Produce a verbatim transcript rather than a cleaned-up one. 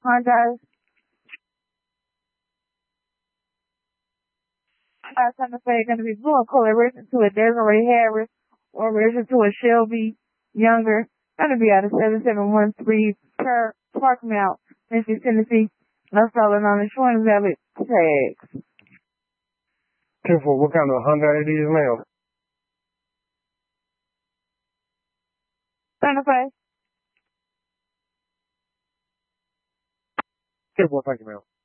Honda. Uh, Santa Fe going to be blue and color version to a Desiree Harris or version to a Shelby Younger. Going to be out of seven seven one three per Park Mount, Memphis, Tennessee. That's all on the Schwinn Valley tags. Careful, what kind of Honda it is, ma'am? Santa Fe. Careful, thank you, ma'am.